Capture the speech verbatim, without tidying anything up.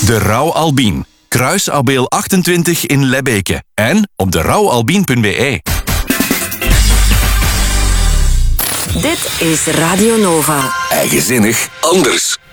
De Rauw Albien. Kruisabeel achtentwintig in Lebbeke. En op de rauw albien punt b e. Dit is Radio Nova. Eigenzinnig anders.